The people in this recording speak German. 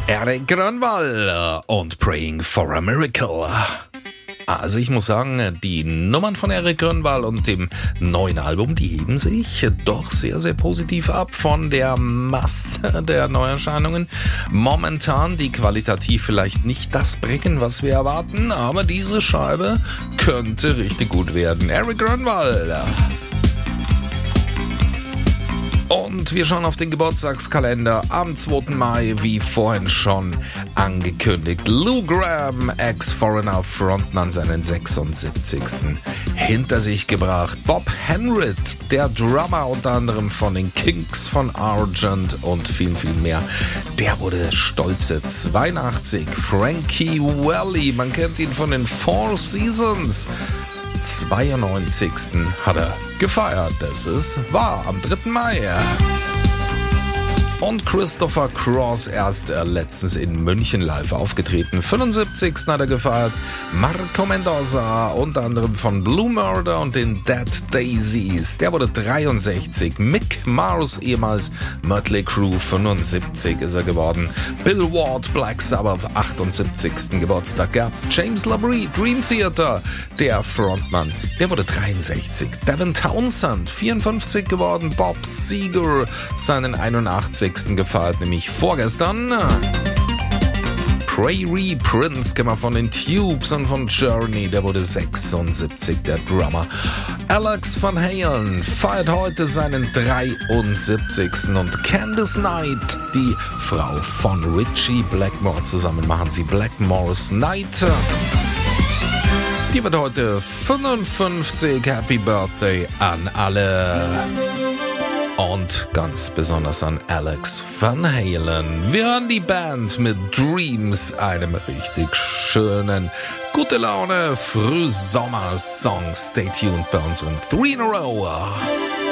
Eric Grönwall und Praying for a Miracle. Also ich muss sagen, die Nummern von Eric Grönwall und dem neuen Album, die heben sich doch sehr, sehr positiv ab von der Masse der Neuerscheinungen. Momentan die qualitativ vielleicht nicht das bringen, was wir erwarten, aber diese Scheibe könnte richtig gut werden. Eric Grönwall. Und wir schauen auf den Geburtstagskalender am 2. Mai, wie vorhin schon angekündigt. Lou Gramm, Ex-Foreigner Frontmann, seinen 76. hinter sich gebracht. Bob Henrit, der Drummer unter anderem von den Kinks, von Argent und viel, viel mehr. Der wurde stolze 82. Frankie Valli, man kennt ihn von den Four Seasons. 92. hat er gefeiert. Das ist wahr, am 3. Mai. Und Christopher Cross, erst letztens in München live aufgetreten. 75. hat er gefeiert. Marco Mendoza, unter anderem von Blue Murder und den Dead Daisies. Der wurde 63. Mick Mars, ehemals Mötley Crüe, 75 ist er geworden. Bill Ward, Black Sabbath, 78. Geburtstag gehabt. James LaBrie, Dream Theater, der Frontmann, der wurde 63. Devin Townsend, 54 geworden. Bob Seger, seinen 81. gefeiert, nämlich vorgestern. Prairie Prince, kennen wir von den Tubes und von Journey, der wurde 76, der Drummer. Alex Van Halen feiert heute seinen 73. Und Candice Night, die Frau von Richie Blackmore, zusammen machen sie Blackmore's Night. Die wird heute 55. Happy Birthday an alle. Und ganz besonders an Alex Van Halen. Wir hören die Band mit Dreams, einem richtig schönen, gute Laune, Frühsommer-Song. Stay tuned bei unserem 3 in a Row.